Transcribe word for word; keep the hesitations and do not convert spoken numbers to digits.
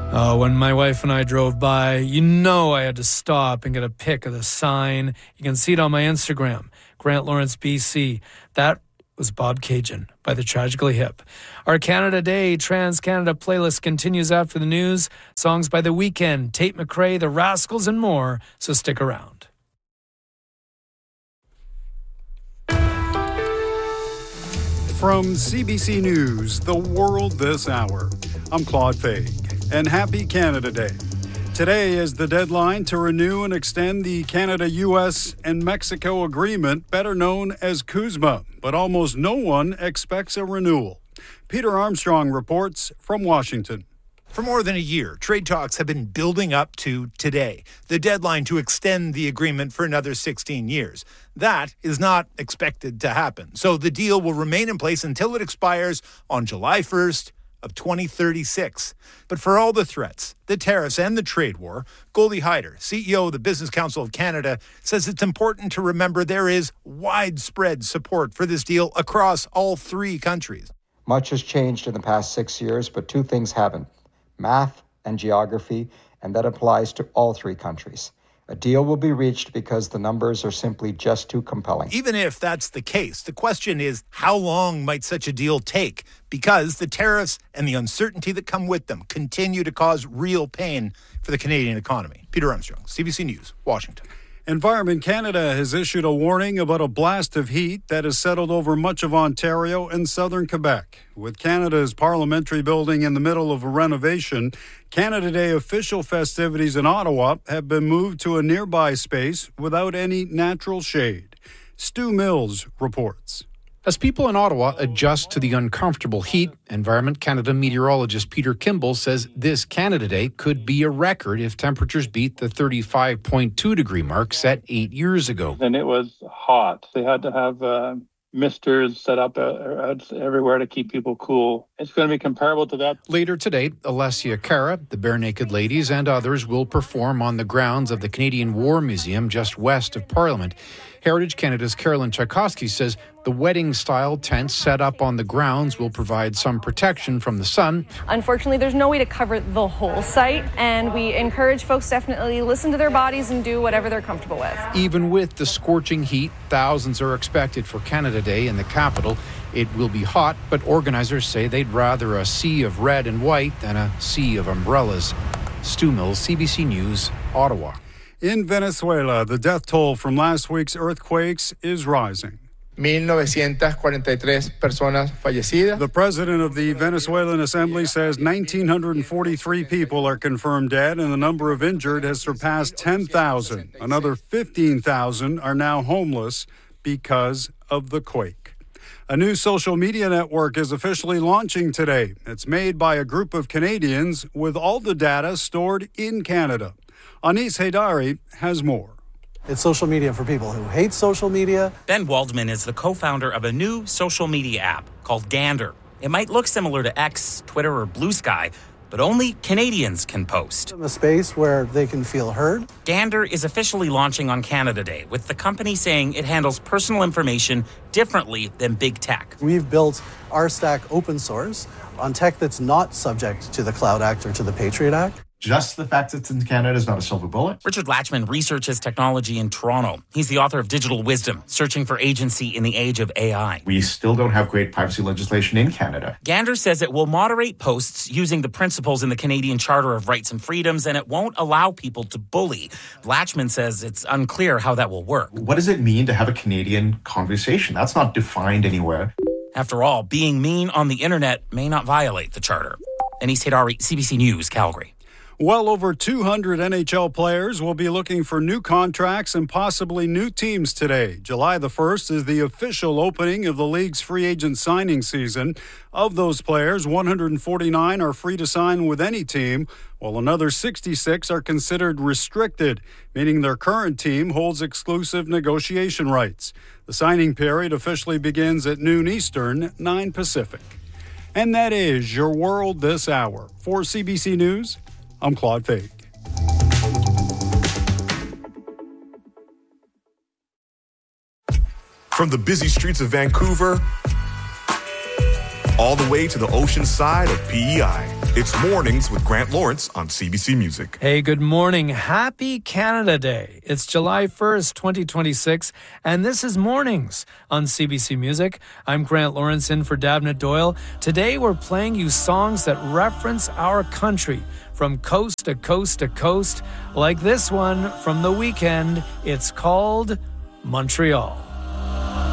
Uh, when my wife and I drove by, you know I had to stop and get a pic of the sign. You can see it on my Instagram, Grant Lawrence, B C. That was Bob Cajun by the Tragically Hip. Our Canada Day Trans-Canada playlist continues after the news. Songs by The Weeknd, Tate McRae, The Rascals, and more, so stick around. From C B C News, The World This Hour, I'm Claude Faig, and happy Canada Day. Today is the deadline to renew and extend the Canada-U S and Mexico agreement, better known as CUSMA, but almost no one expects a renewal. Peter Armstrong reports from Washington. For more than a year, trade talks have been building up to today, the deadline to extend the agreement for another sixteen years. That is not expected to happen. So the deal will remain in place until it expires on July first of twenty thirty-six. But for all the threats, the tariffs and the trade war, Goldie Hyder, C E O of the Business Council of Canada, says it's important to remember there is widespread support for this deal across all three countries. Much has changed in the past six years, but two things haven't. Math and geography, and that applies to all three countries. A deal will be reached because the numbers are simply just too compelling. Even if that's the case, the question is, how long might such a deal take? Because the tariffs and the uncertainty that come with them continue to cause real pain for the Canadian economy. Peter Armstrong, C B C News, Washington. Environment Canada has issued a warning about a blast of heat that has settled over much of Ontario and southern Quebec. With Canada's parliamentary building in the middle of a renovation, Canada Day official festivities in Ottawa have been moved to a nearby space without any natural shade. Stu Mills reports. As people in Ottawa adjust to the uncomfortable heat, Environment Canada meteorologist Peter Kimball says this Canada Day could be a record if temperatures beat the thirty-five point two degree mark set eight years ago. And it was hot. They had to have uh, misters set up uh, everywhere to keep people cool. It's going to be comparable to that. Later today, Alessia Cara, the Bare Naked Ladies, and others will perform on the grounds of the Canadian War Museum just west of Parliament. Heritage Canada's Carolyn Tchaikovsky says the wedding-style tents set up on the grounds will provide some protection from the sun. Unfortunately, there's no way to cover the whole site, and we encourage folks to definitely listen to their bodies and do whatever they're comfortable with. Even with the scorching heat, thousands are expected for Canada Day in the capital. It will be hot, but organizers say they'd rather a sea of red and white than a sea of umbrellas. Stu Mills, C B C News, Ottawa. In Venezuela, the death toll from last week's earthquakes is rising. one thousand nine hundred forty-three personas fallecidas. The president of the Venezuelan Assembly says one thousand nine hundred forty-three people are confirmed dead, and the number of injured has surpassed ten thousand. Another fifteen thousand are now homeless because of the quake. A new social media network is officially launching today. It's made by a group of Canadians with all the data stored in Canada. Anis Haidari has more. It's social media for people who hate social media. Ben Waldman is the co-founder of a new social media app called Gander. It might look similar to X, Twitter, or Blue Sky, but only Canadians can post. In a space where they can feel heard. Gander is officially launching on Canada Day, with the company saying it handles personal information differently than big tech. We've built our stack open source on tech that's not subject to the Cloud Act or to the Patriot Act. Just the fact that it's in Canada is not a silver bullet. Richard Latchman researches technology in Toronto. He's the author of Digital Wisdom, Searching for Agency in the Age of A I. We still don't have great privacy legislation in Canada. Gander says it will moderate posts using the principles in the Canadian Charter of Rights and Freedoms, and it won't allow people to bully. Latchman says it's unclear how that will work. What does it mean to have a Canadian conversation? That's not defined anywhere. After all, being mean on the internet may not violate the Charter. Anis Haidari, C B C News, Calgary. Well over two hundred N H L players will be looking for new contracts and possibly new teams today. July the first is the official opening of the league's free agent signing season. Of those players, one hundred forty-nine are free to sign with any team, while another sixty-six are considered restricted, meaning their current team holds exclusive negotiation rights. The signing period officially begins at noon Eastern, nine Pacific. And that is your world this hour. For C B C News, I'm Claude Faig. From the busy streets of Vancouver all the way to the ocean side of P E I. It's Mornings with Grant Lawrence on C B C Music. Hey, good morning. Happy Canada Day. It's July first, twenty twenty-six, and this is Mornings on C B C Music. I'm Grant Lawrence in for Davnit Doyle. Today we're playing you songs that reference our country from coast to coast to coast, like this one from The Weeknd. It's called Montreal.